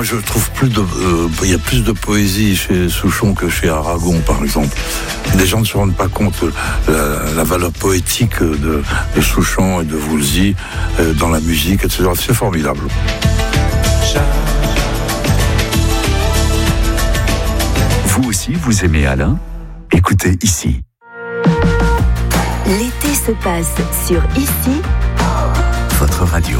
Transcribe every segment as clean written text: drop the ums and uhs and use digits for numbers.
Moi, je trouve il y a plus de poésie chez Souchon que chez Aragon, par exemple. Les gens ne se rendent pas compte la valeur poétique de Souchon et de Woolsey dans la musique, etc. C'est formidable. Vous aussi, vous aimez Alain ? Écoutez ici. L'été se passe sur Ici, Votre radio.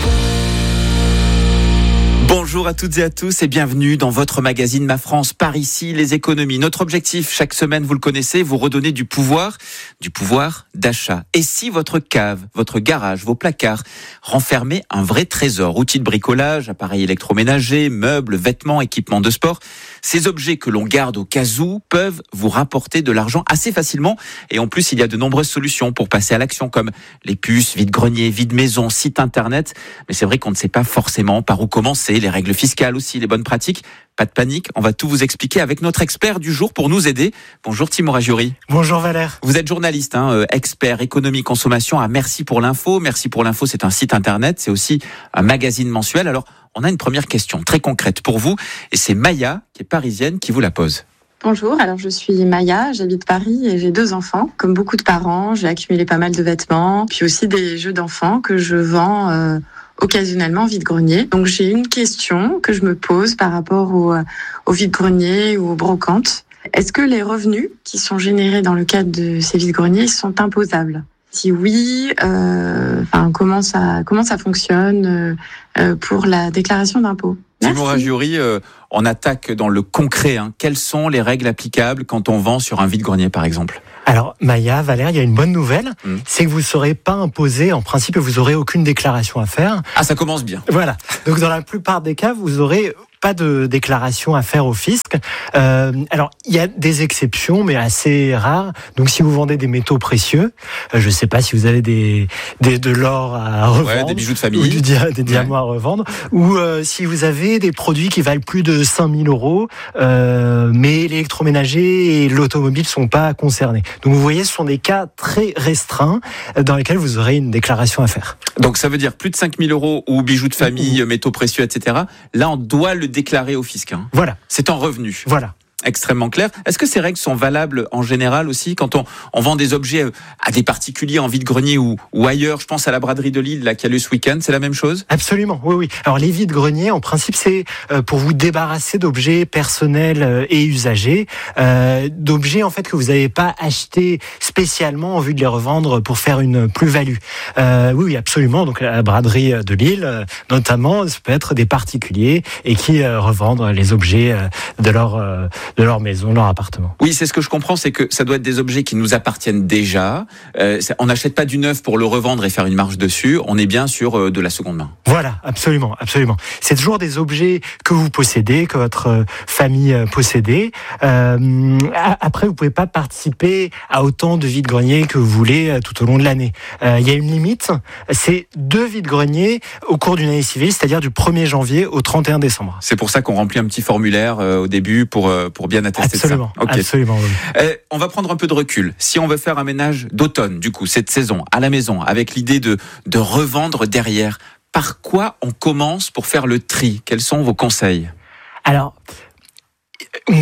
Bonjour à toutes et à tous et bienvenue dans votre magazine Ma France par ici, les économies. Notre objectif, chaque semaine, vous le connaissez, vous redonner du pouvoir d'achat. Et si votre cave, votre garage, vos placards renfermaient un vrai trésor, outils de bricolage, appareils électroménagers, meubles, vêtements, équipements de sport, ces objets que l'on garde au cas où peuvent vous rapporter de l'argent assez facilement. Et en plus, il y a de nombreuses solutions pour passer à l'action, comme les puces, vide-grenier, vide-maison, site internet. Mais c'est vrai qu'on ne sait pas forcément par où commencer, les règles fiscales aussi, les bonnes pratiques. Pas de panique, on va tout vous expliquer avec notre expert du jour pour nous aider. Bonjour Timur Ajouri. Bonjour Valère. Vous êtes journaliste, expert économie consommation à Merci pour l'info. Merci pour l'info, c'est un site internet, c'est aussi un magazine mensuel. Alors, on a une première question très concrète pour vous et c'est Maya, qui est parisienne, qui vous la pose. Bonjour, alors je suis Maya, j'habite Paris et j'ai 2 enfants. Comme beaucoup de parents, j'ai accumulé pas mal de vêtements, puis aussi des jeux d'enfants que je vends occasionnellement vide-grenier. Donc j'ai une question que je me pose par rapport au vide-grenier ou aux brocantes. Est-ce que les revenus qui sont générés dans le cadre de ces vide-greniers sont imposables ? Si oui, comment ça fonctionne pour la déclaration d'impôt ? Timur Ajouri, on attaque dans le concret. Quelles sont les règles applicables quand on vend sur un vide-grenier par exemple ? Alors Maya, Valère, il y a une bonne nouvelle, c'est que vous ne serez pas imposé, en principe vous n'aurez aucune déclaration à faire. Ah, ça commence bien. Voilà, donc dans la plupart des cas, vous aurez pas de déclaration à faire au fisc. Alors, il y a des exceptions, mais assez rares. Donc, si vous vendez des métaux précieux, je sais pas si vous avez de l'or à revendre. Des bijoux de famille. Ou des diamants à revendre. Ou si vous avez des produits qui valent plus de 5 000 euros, mais l'électroménager et l'automobile sont pas concernés. Donc, vous voyez, ce sont des cas très restreints dans lesquels vous aurez une déclaration à faire. Donc, ça veut dire plus de 5 000 euros ou bijoux de famille, métaux précieux, etc. Là, on doit le déclarer au fisc. Voilà. C'est en revenu. Voilà. Extrêmement clair. Est-ce que ces règles sont valables en général aussi quand on vend des objets à des particuliers en vide-grenier ou ailleurs ? Je pense à la braderie de Lille là, qui a lieu ce week-end, c'est la même chose ? Absolument, oui. Alors les vide-greniers, en principe, c'est pour vous débarrasser d'objets personnels et usagers, d'objets en fait que vous n'avez pas achetés spécialement en vue de les revendre pour faire une plus-value. Oui, absolument. Donc la braderie de Lille, notamment, ça peut être des particuliers et qui revendent les objets de leur maison, leur appartement. Oui, c'est ce que je comprends, c'est que ça doit être des objets qui nous appartiennent déjà. On n'achète pas du neuf pour le revendre et faire une marge dessus. On est bien sur de la seconde main. Voilà, absolument. C'est toujours des objets que vous possédez, que votre famille possédait. Après, vous pouvez pas participer à autant de vide-greniers que vous voulez tout au long de l'année. Il y a une limite, c'est 2 vide-greniers au cours d'une année civile, c'est-à-dire du 1er janvier au 31 décembre. C'est pour ça qu'on remplit un petit formulaire au début pour bien attester absolument, de ça. Okay. Absolument, oui. On va prendre un peu de recul. Si on veut faire un ménage d'automne, du coup, cette saison, à la maison, avec l'idée de revendre derrière, par quoi on commence pour faire le tri ? Quels sont vos conseils ? Alors, on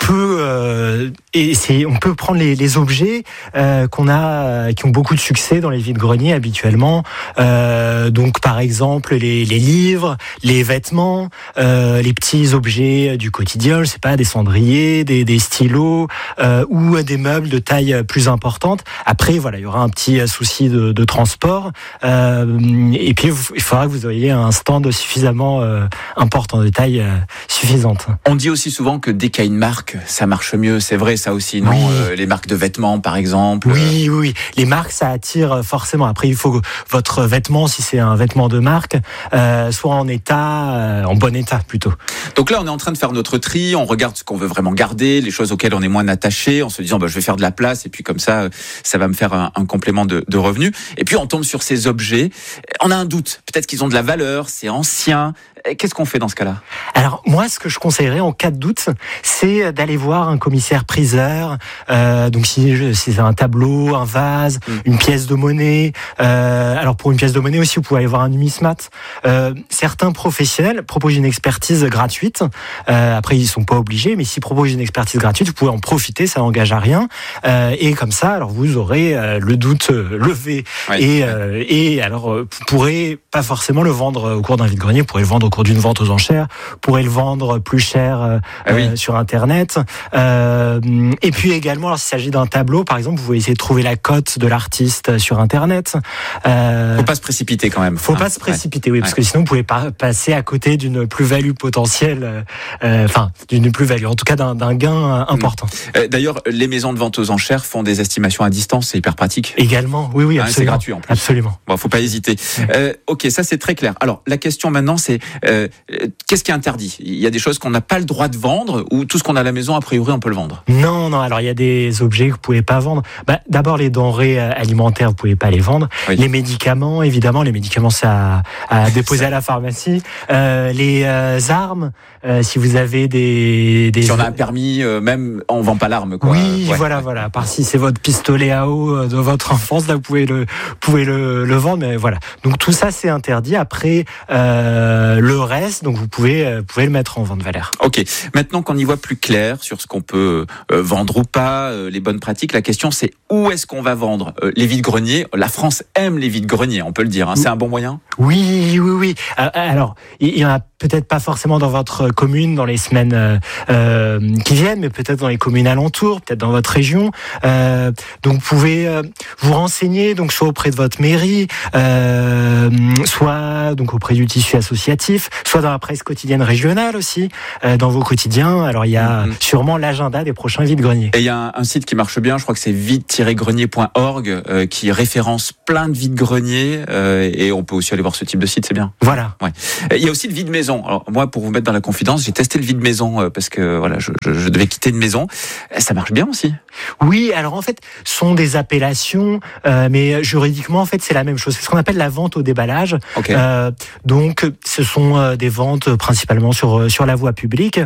peut prendre les objets qui ont beaucoup de succès dans les vides-greniers habituellement. Donc par exemple les livres, les vêtements, les petits objets du quotidien, je sais pas, des cendriers, des stylos ou des meubles de taille plus importante. Après voilà, il y aura un petit souci de transport et puis il faudra que vous ayez un stand suffisamment important, de taille suffisante. On dit aussi souvent que dès qu'il y a une marque, ça marche mieux. C'est vrai ça aussi, non ? Oui. Les marques de vêtements, par exemple. Oui. Les marques, ça attire forcément. Après, il faut que votre vêtement, si c'est un vêtement de marque, soit en bon état plutôt. Donc là, on est en train de faire notre tri. On regarde ce qu'on veut vraiment garder, les choses auxquelles on est moins attaché, en se disant je vais faire de la place et puis comme ça va me faire un complément de revenus. Et puis on tombe sur ces objets. On a un doute. Peut-être qu'ils ont de la valeur, c'est ancien. Qu'est-ce qu'on fait dans ce cas-là ? Alors moi, ce que je conseillerais en cas de doute, c'est d'aller voir un commissaire-priseur. Donc si c'est un tableau, un vase, une pièce de monnaie. Alors pour une pièce de monnaie aussi, vous pouvez aller voir un numismate. Certains professionnels proposent une expertise gratuite. Après, ils sont pas obligés, mais s'ils proposent une expertise gratuite, vous pouvez en profiter, ça n'engage à rien. Et comme ça, alors vous aurez le doute levé. Oui. Et alors, vous pourrez pas forcément le vendre au cours d'un vide-grenier, vous pourrez le vendre au cours d'une vente aux enchères, vous pourrez le vendre plus cher sur Internet. Et puis également, alors s'il s'agit d'un tableau, par exemple, vous pouvez essayer de trouver la cote de l'artiste sur Internet. Faut pas se précipiter quand même. Faut pas se précipiter, oui, parce que sinon vous pouvez pas passer à côté d'une plus-value potentielle, d'une plus-value, en tout cas d'un gain important. D'ailleurs, les maisons de vente aux enchères font des estimations à distance, c'est hyper pratique. Également, oui, absolument. C'est gratuit en plus. Absolument. Bon, faut pas hésiter. Ok, ça c'est très clair. Alors, la question maintenant, c'est qu'est-ce qui est interdit ? Il y a des choses qu'on n'a pas le droit de vendre, ou tout ce qu'on a à la maison, a priori, on peut le vendre ? Non. Alors, il y a des objets que vous pouvez pas vendre. D'abord, les denrées alimentaires, vous pouvez pas les vendre. Oui. Les médicaments, évidemment, c'est à déposer à la pharmacie. Les armes, si vous avez des si on a un permis, même on vend pas l'arme, quoi. Oui, voilà. À part si c'est votre pistolet à eau de votre enfance, là vous pouvez le vendre, mais voilà. Donc tout ça c'est interdit. Après le reste, donc vous pouvez le mettre en vente, Valère. Ok. Maintenant qu'on y voit plus clair sur ce qu'on peut vendre ou pas, les bonnes pratiques, la question c'est où est-ce qu'on va vendre les vides-greniers ? La France aime les vides-greniers, on peut le dire. C'est un bon moyen ? Oui. Alors, il y en a peut-être pas forcément dans votre commune dans les semaines qui viennent, mais peut-être dans les communes alentours, peut-être dans votre région. Donc, vous pouvez vous renseigner, donc soit auprès de votre mairie, soit donc auprès du tissu associatif, soit dans la presse quotidienne régionale aussi, dans vos quotidiens. Alors, il y a sûrement l'agenda des prochains vides-greniers. Et il y a un site qui marche bien, je crois que c'est vide-grenier.org, qui référence plein de vides-greniers, et on peut aussi aller voir ce type de site, c'est bien. Voilà. Ouais. Il y a aussi le vide-maison. Alors moi, pour vous mettre dans la confidence, j'ai testé le vide-maison parce que voilà, je devais quitter une maison. Ça marche bien aussi. Oui, alors en fait, ce sont des appellations, mais juridiquement, en fait, c'est la même chose. C'est ce qu'on appelle la vente au déballage. Okay. Donc, ce sont des ventes principalement sur la voie publique,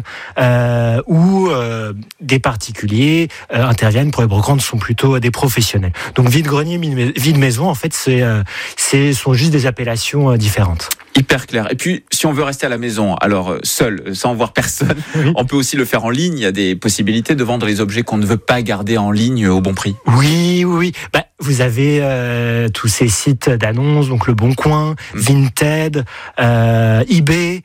où des particuliers interviennent. Pour les brocantes, sont plutôt des professionnels. Donc, vide-grenier, vide-maison, en fait, sont juste des appellations différentes. Hyper clair. Et puis, si on veut rester à la maison, alors seul, sans voir personne, oui. On peut aussi le faire en ligne. Il y a des possibilités de vendre les objets qu'on ne veut pas garder en ligne au bon prix. Oui. Vous avez tous ces sites d'annonces, donc Le Bon Coin, Vinted, eBay.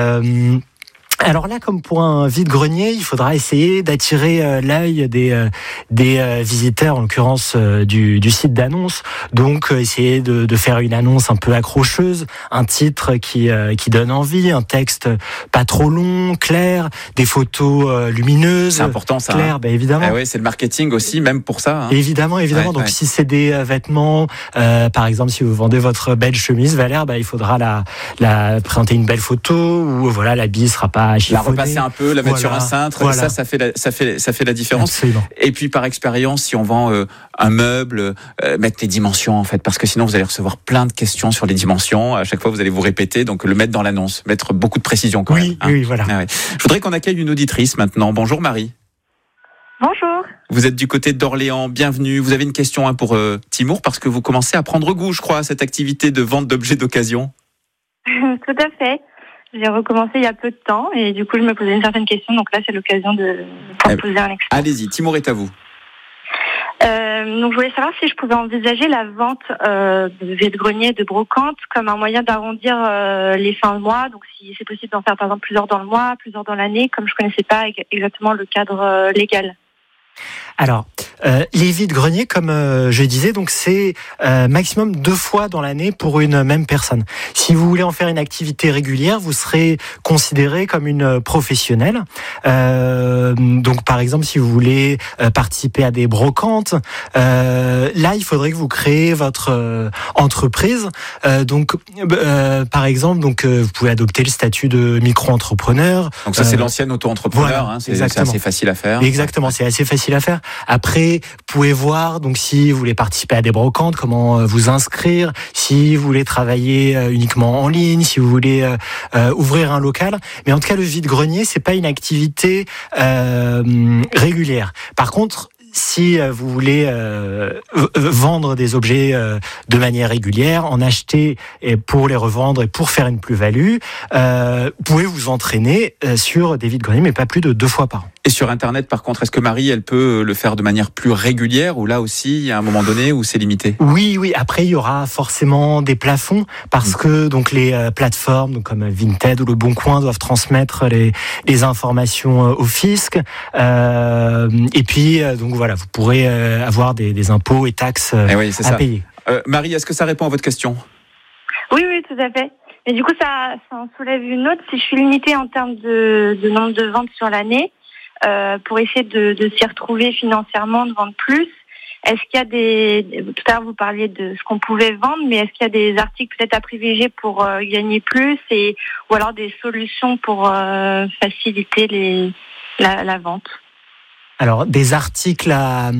Alors là, comme pour un vide-grenier, il faudra essayer d'attirer l'œil des visiteurs, en l'occurrence du site d'annonce. Donc, essayer de faire une annonce un peu accrocheuse, un titre qui donne envie, un texte pas trop long, clair, des photos lumineuses. C'est important ça. Clair, évidemment. Oui, c'est le marketing aussi, même pour ça. Évidemment. Donc, si c'est des vêtements, par exemple, si vous vendez votre belle chemise, Valère, il faudra la présenter une belle photo où voilà, l'habit sera pas la repasser un peu, la mettre sur un cintre, ça fait la différence. Absolument. Et puis par expérience, si on vend un meuble, mettre les dimensions en fait, parce que sinon vous allez recevoir plein de questions sur les dimensions. À chaque fois, vous allez vous répéter, donc le mettre dans l'annonce, mettre beaucoup de précision quand même. Oui, voilà. Ah ouais. Je voudrais qu'on accueille une auditrice maintenant. Bonjour Marie. Bonjour. Vous êtes du côté d'Orléans, bienvenue. Vous avez une question pour Timour, parce que vous commencez à prendre goût, je crois, à cette activité de vente d'objets d'occasion. Tout à fait. J'ai recommencé il y a peu de temps et du coup je me posais une certaine question, donc là c'est l'occasion de poser un expert. Allez-y, Timour est à vous. Donc je voulais savoir si je pouvais envisager la vente de vide-grenier, de brocante comme un moyen d'arrondir les fins de mois, donc si c'est possible d'en faire par exemple plusieurs dans le mois, plusieurs dans l'année, comme je connaissais pas exactement le cadre légal. Alors, les vides-greniers, comme je disais, donc c'est maximum 2 fois dans l'année pour une même personne. Si vous voulez en faire une activité régulière, vous serez considéré comme une professionnelle. Donc, par exemple, si vous voulez participer à des brocantes, là, il faudrait que vous créez votre entreprise. Donc, par exemple, vous pouvez adopter le statut de micro-entrepreneur. Donc ça, c'est l'ancienne auto-entrepreneur. Voilà, c'est assez facile à faire. Exactement, c'est assez facile à faire. Après, vous pouvez voir donc si vous voulez participer à des brocantes, comment vous inscrire, si vous voulez travailler uniquement en ligne, si vous voulez ouvrir un local. Mais en tout cas, le vide-grenier, c'est pas une activité régulière. Par contre, si vous voulez vendre des objets de manière régulière, en acheter et pour les revendre et pour faire une plus-value, vous pouvez vous entraîner sur des vide-greniers, mais pas plus de 2 fois par an. Et sur Internet, par contre, est-ce que Marie, elle peut le faire de manière plus régulière ou là aussi, il y a un moment donné où c'est limité ? Oui. Après, il y aura forcément des plafonds parce que donc les plateformes donc comme Vinted ou Le Bon Coin doivent transmettre les informations au fisc. Et puis, donc voilà, vous pourrez avoir des impôts et taxes à payer. Marie, est-ce que ça répond à votre question ? Oui, tout à fait. Et du coup, ça en soulève une autre. Si je suis limitée en termes de nombre de ventes sur l'année, pour essayer de s'y retrouver financièrement, de vendre plus, est-ce qu'il y a tout à l'heure vous parliez de ce qu'on pouvait vendre, mais est-ce qu'il y a des articles peut-être à privilégier pour gagner plus ou alors des solutions pour faciliter la vente ? Alors, des articles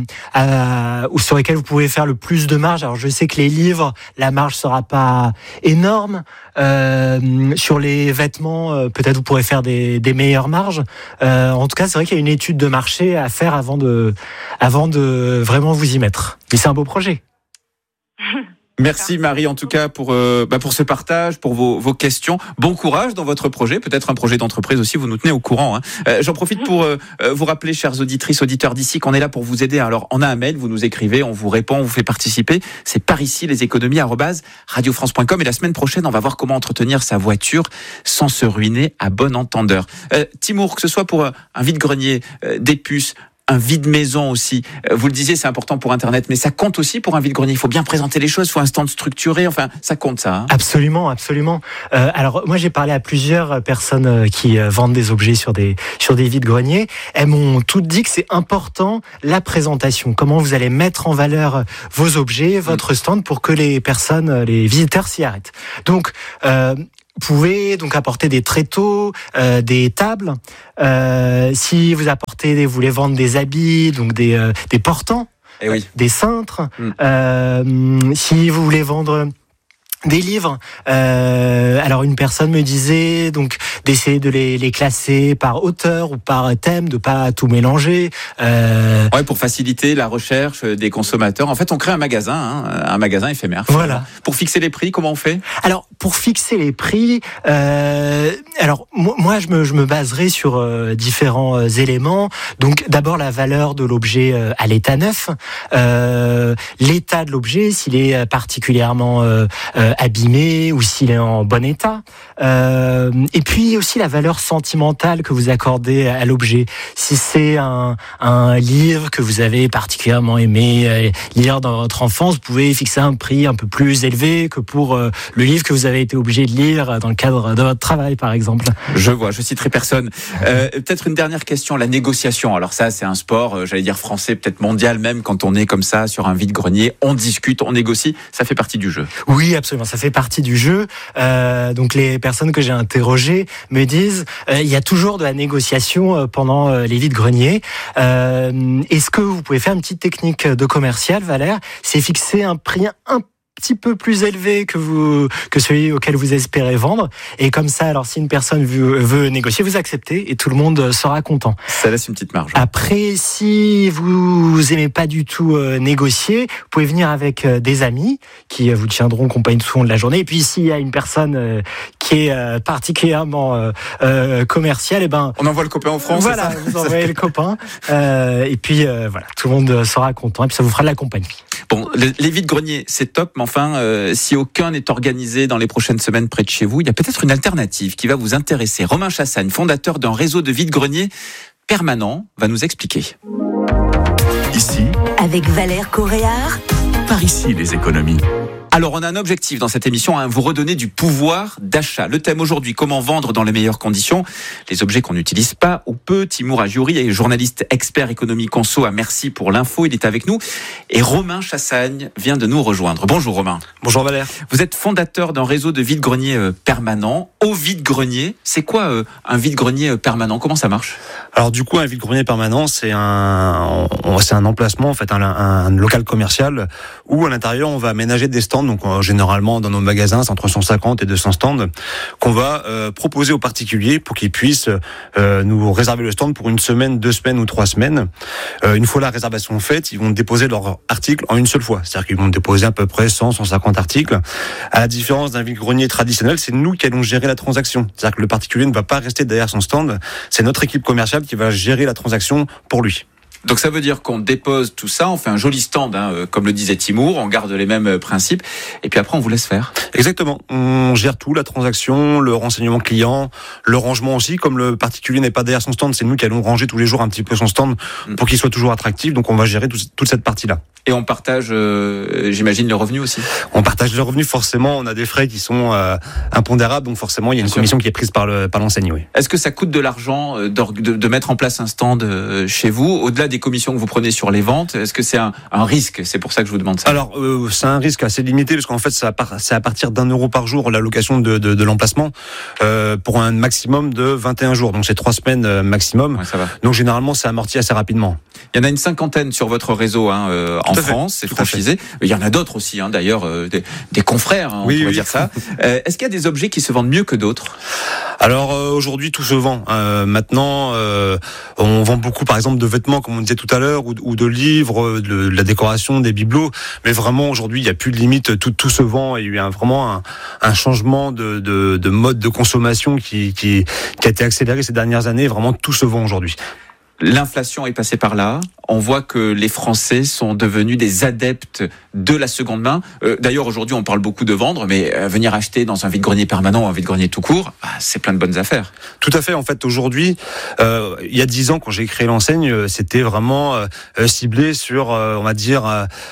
sur lesquels vous pouvez faire le plus de marge. Alors, je sais que les livres, la marge sera pas énorme. Sur les vêtements, peut-être vous pourrez faire des meilleures marges. En tout cas, c'est vrai qu'il y a une étude de marché à faire avant de vraiment vous y mettre. Mais c'est un beau projet. Merci Marie en tout cas pour ce partage, pour vos questions. Bon courage dans votre projet, peut-être un projet d'entreprise aussi, vous nous tenez au courant. J'en profite pour vous rappeler, chères auditrices, auditeurs d'ici, qu'on est là pour vous aider. Alors on a un mail, vous nous écrivez, on vous répond, on vous fait participer. C'est par ici les économies @radiofrance.com et la semaine prochaine on va voir comment entretenir sa voiture sans se ruiner à bon entendeur. Timour, que ce soit pour un vide-grenier, des puces, un vide-maison aussi. Vous le disiez, c'est important pour Internet, mais ça compte aussi pour un vide-grenier. Il faut bien présenter les choses, il faut un stand structuré, enfin, ça compte ça. Absolument. Alors, moi, j'ai parlé à plusieurs personnes qui vendent des objets sur des vide-greniers. Elles m'ont toutes dit que c'est important la présentation. Comment vous allez mettre en valeur vos objets, votre stand, pour que les visiteurs s'y arrêtent. Donc, vous pouvez donc apporter des tréteaux, des tables. Si vous voulez vendre des habits, donc des portants, des cintres. Si vous voulez vendre des livres, alors une personne me disait donc d'essayer de les classer par auteur ou par thème, de pas tout mélanger. Pour faciliter la recherche des consommateurs. En fait, on crée un magasin éphémère. Voilà. Pour fixer les prix, comment on fait ? Alors, pour fixer les prix, moi je me baserai sur différents éléments. Donc, d'abord la valeur de l'objet à l'état neuf, l'état de l'objet, s'il est particulièrement abîmé ou s'il est en bon état, et puis aussi la valeur sentimentale que vous accordez à l'objet. Si c'est un livre que vous avez particulièrement aimé lire dans votre enfance, vous pouvez fixer un prix un peu plus élevé que pour le livre que vous avez été obligé de lire dans le cadre de votre travail, par exemple. Je vois, je citerai personne. Peut-être une dernière question, la négociation. Alors ça, c'est un sport, j'allais dire français, peut-être mondial même, quand on est comme ça sur un vide-grenier, on discute, on négocie, ça fait partie du jeu. Oui, absolument. Ça fait partie du jeu. Donc les personnes que j'ai interrogées me disent il y a toujours de la négociation pendant les vide-greniers. Est-ce que vous pouvez faire une petite technique de commercial, Valère ? C'est fixer un prix un petit peu plus élevé que celui auquel vous espérez vendre, et comme ça, alors si une personne veut négocier, vous acceptez et tout le monde sera content. Ça laisse une petite marge. Après, si vous aimez pas du tout négocier, vous pouvez venir avec des amis qui vous tiendront compagnie tout au long de la journée. Et puis s'il y a une personne qui est particulièrement commerciale, on envoie le copain en France. Voilà, vous envoyez le copain, et puis voilà, tout le monde sera content et puis ça vous fera de la compagnie. Bon, les vide-greniers, c'est top, mais enfin, si aucun n'est organisé dans les prochaines semaines près de chez vous, il y a peut-être une alternative qui va vous intéresser. Romain Chassagne, fondateur d'un réseau de vide-greniers permanent, va nous expliquer. Ici, avec Valère Coréard, par ici les économies. Alors, on a un objectif dans cette émission, vous redonner du pouvoir d'achat. Le thème aujourd'hui, comment vendre dans les meilleures conditions les objets qu'on n'utilise pas ou peu. Timour Ajouri est journaliste expert économie conso à Merci pour l'info. Il est avec nous. Et Romain Chassagne vient de nous rejoindre. Bonjour Romain. Bonjour Valère. Vous êtes fondateur d'un réseau de vide-greniers permanents. Au vide-grenier, c'est quoi un vide-grenier permanent? Comment ça marche? Alors du coup, un vide-grenier permanent, c'est un emplacement, en fait, un local commercial où à l'intérieur on va aménager des stands. Donc généralement dans nos magasins, c'est entre 150 et 200 stands qu'on va proposer aux particuliers pour qu'ils puissent nous réserver le stand pour une semaine, 2 semaines ou 3 semaines. Une fois la réservation faite, ils vont déposer leur article en une seule fois. C'est-à-dire qu'ils vont déposer à peu près 100, 150 articles. À la différence d'un vide-grenier traditionnel, c'est nous qui allons gérer la transaction. C'est-à-dire que le particulier ne va pas rester derrière son stand. C'est notre équipe commerciale qui va gérer la transaction pour lui. Donc ça veut dire qu'on dépose tout ça, on fait un joli stand, comme le disait Timour, on garde les mêmes principes, et puis après on vous laisse faire. Exactement, on gère tout, la transaction, le renseignement client, le rangement aussi. Comme le particulier n'est pas derrière son stand, c'est nous qui allons ranger tous les jours un petit peu son stand pour qu'il soit toujours attractif, donc on va gérer toute cette partie-là. Et on partage, j'imagine, le revenu aussi. On partage le revenu, forcément, on a des frais qui sont impondérables, donc forcément il y a une commission qui est prise par l'enseigne. Oui. Est-ce que ça coûte de l'argent de mettre en place un stand chez vous, au-delà des commissions que vous prenez sur les ventes? Est-ce que c'est un risque? C'est pour ça que je vous demande ça. Alors, c'est un risque assez limité, parce qu'en fait, c'est à partir d'€1 par jour la location de l'emplacement, pour un maximum de 21 jours. Donc c'est 3 semaines maximum. Ouais, ça va. Donc généralement, c'est amorti assez rapidement. Il y en a une 50aine sur votre réseau en France, c'est franchisé. Il y en a d'autres aussi, d'ailleurs, des confrères, on pourrait dire ça. Est-ce qu'il y a des objets qui se vendent mieux que d'autres? Alors aujourd'hui, tout se vend. Maintenant, on vend beaucoup, par exemple, de vêtements, comme on disait tout à l'heure, ou de livres, de la décoration, des bibelots. Mais vraiment, aujourd'hui, il n'y a plus de limite. Tout se vend. Il y a eu vraiment un changement de mode de consommation qui a été accéléré ces dernières années. Vraiment, tout se vend aujourd'hui. L'inflation est passée par là. On voit que les Français sont devenus des adeptes de la seconde main. D'ailleurs, aujourd'hui, on parle beaucoup de vendre, mais venir acheter dans un vide-grenier permanent ou un vide-grenier tout court, c'est plein de bonnes affaires. Tout à fait. En fait, aujourd'hui, il y a 10 ans, quand j'ai créé l'enseigne, c'était vraiment ciblé sur, on va dire,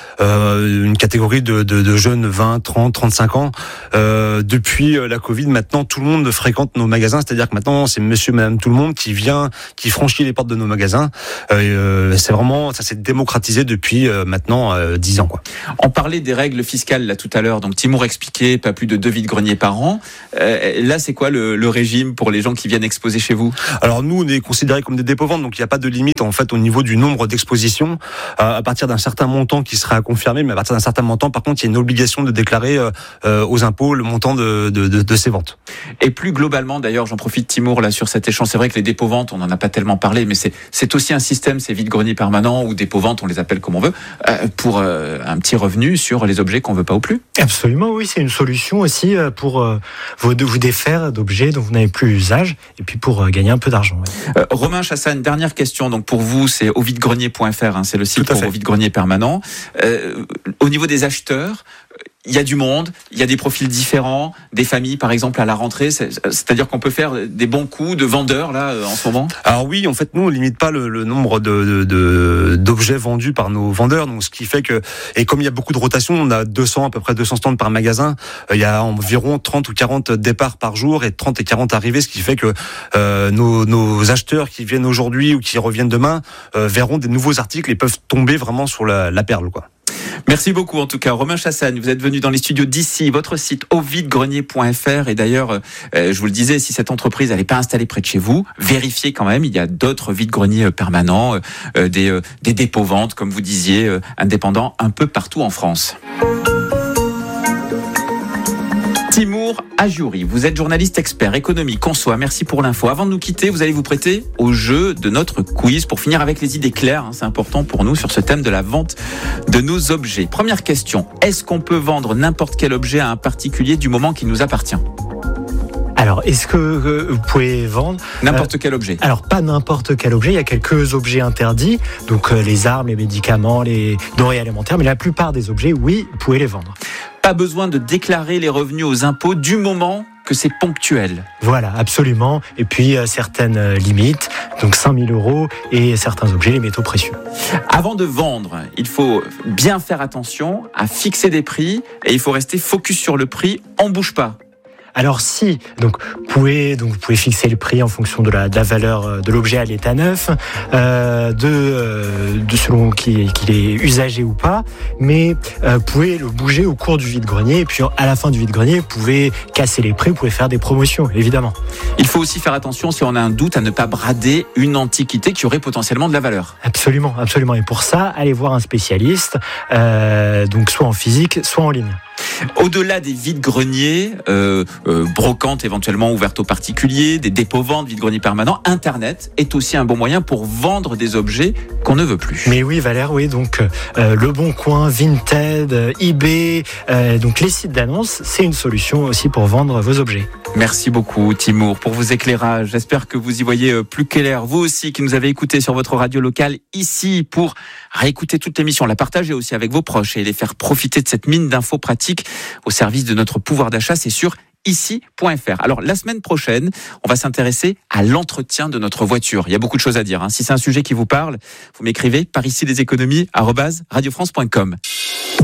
une catégorie de jeunes 20, 30, 35 ans. Depuis la Covid, maintenant, tout le monde fréquente nos magasins. C'est-à-dire que maintenant, c'est monsieur, madame, tout le monde qui franchit les portes de nos magasins. C'est vraiment, ça s'est démocratisé depuis maintenant 10 ans, quoi. On parlait des règles fiscales là tout à l'heure. Donc Timour expliquait pas plus de 2 vide-greniers par an. Là, c'est quoi le régime pour les gens qui viennent exposer chez vous? Alors nous, on est considérés comme des dépôts-ventes, donc il n'y a pas de limite en fait au niveau du nombre d'expositions. À partir d'un certain montant qui sera confirmé, mais à partir d'un certain montant, par contre, il y a une obligation de déclarer aux impôts le montant de ces ventes. Et plus globalement, d'ailleurs, j'en profite Timour là sur cet échange. C'est vrai que les dépôts-ventes, on n'en a pas tellement parlé, mais c'est aussi un système, ces vide-greniers permanents ou dépôts-ventes, on les appelle comme on veut, pour un petit revenu sur les objets qu'on veut pas ou plus. Absolument, oui, c'est une solution aussi pour vous défaire d'objets dont vous n'avez plus usage et puis pour gagner un peu d'argent. Ouais. Romain Chassagne, dernière question. Donc pour vous, c'est auvidegrenier.fr, c'est le site pour vide-grenier permanent. Au niveau des acheteurs, il y a du monde, il y a des profils différents, des familles par exemple à la rentrée, c'est-à-dire qu'on peut faire des bons coups de vendeurs là en ce moment. Alors oui, en fait nous on limite pas le nombre d'objets vendus par nos vendeurs, donc ce qui fait que, et comme il y a beaucoup de rotation, on a à peu près 200 stands par magasin, il y a environ 30 ou 40 départs par jour et 30 et 40 arrivées, ce qui fait que nos acheteurs qui viennent aujourd'hui ou qui reviennent demain verront des nouveaux articles et peuvent tomber vraiment sur la perle, quoi. Merci beaucoup en tout cas Romain Chassagne, vous êtes venu dans les studios d'ici, votre site auvidegrenier.fr, et d'ailleurs je vous le disais, si cette entreprise n'est pas installée près de chez vous, vérifiez quand même, il y a d'autres vide-greniers permanents, des dépôts-ventes comme vous disiez, indépendants un peu partout en France. Timour Ajouri, vous êtes journaliste expert économie conso. Merci pour l'info. Avant de nous quitter, vous allez vous prêter au jeu de notre quiz pour finir avec les idées claires. C'est important pour nous sur ce thème de la vente de nos objets. Première question, est-ce qu'on peut vendre n'importe quel objet à un particulier du moment qu'il nous appartient ? Alors, est-ce que vous pouvez vendre n'importe quel objet? Alors, pas n'importe quel objet. Il y a quelques objets interdits, donc les armes, les médicaments, les denrées alimentaires, mais la plupart des objets, oui, vous pouvez les vendre. Pas besoin de déclarer les revenus aux impôts du moment que c'est ponctuel. Voilà, absolument. Et puis certaines limites, donc 5 000 € et certains objets, les métaux précieux. Avant de vendre, il faut bien faire attention à fixer des prix et il faut rester focus sur le prix, on bouge pas. Alors si, donc vous pouvez fixer le prix en fonction de la valeur de l'objet à l'état neuf, de selon qu'il est usagé ou pas, mais vous pouvez le bouger au cours du vide-grenier et puis à la fin du vide-grenier, vous pouvez casser les prix, vous pouvez faire des promotions, évidemment. Il faut aussi faire attention, si on a un doute, à ne pas brader une antiquité qui aurait potentiellement de la valeur. Absolument, absolument. Et pour ça, allez voir un spécialiste, donc soit en physique, soit en ligne. Au-delà des vides-greniers, brocantes éventuellement ouvertes aux particuliers, des dépôts-ventes, vides-greniers permanents, Internet est aussi un bon moyen pour vendre des objets qu'on ne veut plus. Mais oui, Valère, oui, donc Le Bon Coin, Vinted, eBay, donc les sites d'annonces, c'est une solution aussi pour vendre vos objets. Merci beaucoup, Timour, pour vos éclairages. J'espère que vous y voyez plus clair. Vous aussi, qui nous avez écoutés sur votre radio locale ici, pour réécouter toute l'émission, la partager aussi avec vos proches et les faire profiter de cette mine d'infos pratiques au service de notre pouvoir d'achat, c'est sur ici.fr. Alors, la semaine prochaine, on va s'intéresser à l'entretien de notre voiture. Il y a beaucoup de choses à dire. Si c'est un sujet qui vous parle, vous m'écrivez par ici les économies @radiofrance.com.